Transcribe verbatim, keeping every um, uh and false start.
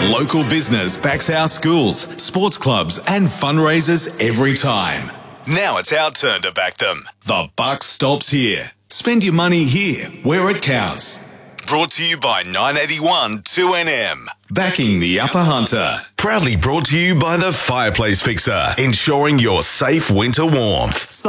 Local business backs our schools, sports clubs and fundraisers every time. Now it's our turn to back them. The buck stops here. Spend your money here, where it counts. Brought to you by nine eighty-one two N M. Backing the Upper Hunter. Proudly brought to you by the Fireplace Fixer, ensuring your safe winter warmth.